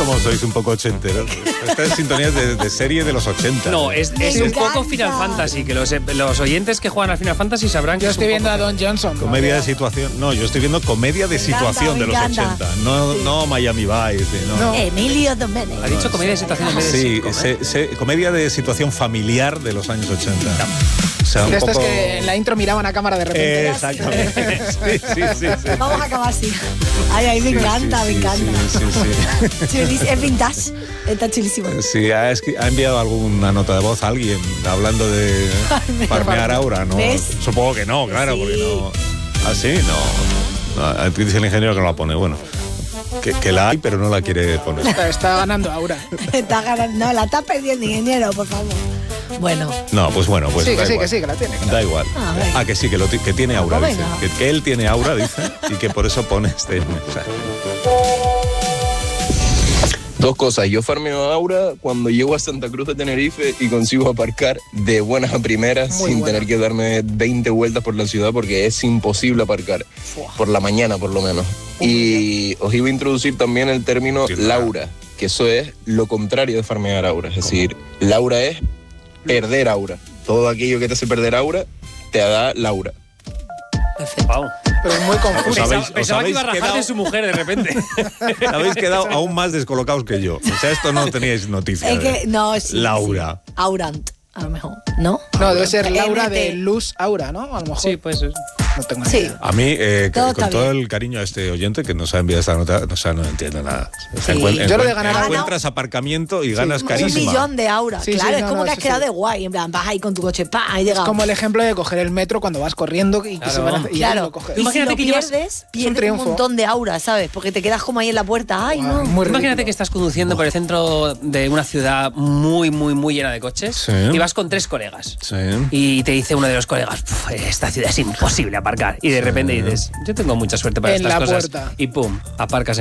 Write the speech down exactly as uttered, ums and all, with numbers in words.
como sois un poco ochenteros. Esta es sintonía de, de serie de los ochenta. No, es, es un poco Final Fantasy, que los, los oyentes que juegan al Final Fantasy sabrán que Yo es estoy un viendo a poco... Don Johnson. Comedia de situación. No, yo estoy viendo comedia de Me encanta, situación me de los encanta. ochenta. No, Sí. no Miami Vice. No. No. Emilio Domenech. Ha dicho comedia de situación en vez de Sí, sitcom, ¿eh? se- se- comedia de situación familiar de los años ochenta. O sea, un De estos poco... que en la intro miraban a cámara de repente. Eh, exactamente. Sí, sí, sí, sí. Vamos a acabar así. Ay, ay, me Sí, encanta, sí, me sí, encanta. Sí, sí, sí. Chulis- Es vintage. Está chulísimo. Sí, ha, esqui- ha enviado alguna nota de voz a alguien hablando de farmear aura, ¿no? ¿Ves? Supongo que no, claro, Sí. porque no. ¿Ah, sí? No. no. Dice el ingeniero que no la pone. Bueno, que, que la hay, pero no la quiere poner. Está, está ganando Aura. Está ganando. No, la está perdiendo, ingeniero, por favor. Bueno, No, pues bueno, pues sí, da que sí, igual. que sí, que la tiene. Da igual. Ah, venga. Ah, que sí, que, lo ti- que tiene aura, Pues dice. venga. Que, que él tiene aura, dice, y que por eso pone este mensaje. Dos cosas, yo farmeo Aura cuando llego a Santa Cruz de Tenerife y consigo aparcar de buenas a primeras Muy sin buena. tener que darme veinte vueltas por la ciudad porque es imposible aparcar, por la mañana por lo menos. Y os iba a introducir también el término Sí, Laura, que eso es lo contrario de farmear Aura, es decir, Laura es perder Aura. Todo aquello que te hace perder Aura, te da Laura. perfecto. Wow. Pero es muy confuso. Os habéis- Pensaba, pensaba os que iba a habéis rajar quedado- de su mujer de repente. Habéis quedado aún más descolocados que yo. O sea, esto no teníais noticia. Es de- que, no, sí. Laura. sí. Aurant, a lo mejor. ¿No? No, debe ser Laura N T. de Luz Aura, ¿no? A lo mejor. Sí, pues es. No tengo ni Sí. idea. A mí, eh, Todo con está todo bien. el cariño a este oyente que nos ha enviado esta nota, o sea, no entiendo nada. Sí. Encuent- Yo lo de encuent- ganar- encuentras aparcamiento y ganas Un carísima. Un millón de aura. Sí, claro, sí, es no, como no, que has sí, quedado sí. de guay. En plan, vas ahí con tu coche, pa, ahí llegado. Es como el ejemplo de coger el metro cuando vas corriendo y que Claro. se van a, y Claro, lo coges. y si Imagínate lo que llevas- pierdes, un pierdes un, triunfo. montón de aura, ¿sabes? Porque te quedas como ahí en la puerta. Ay, Guau, no. muy Imagínate ridículo. que estás conduciendo por el centro de una ciudad muy, muy, muy llena de coches Sí. y vas con tres colegas. Sí. Y te dice uno de los colegas, "Puf, esta ciudad es imposible aparcar". Y de repente dices, yo tengo mucha suerte para En estas la cosas. puerta. Y pum, aparcas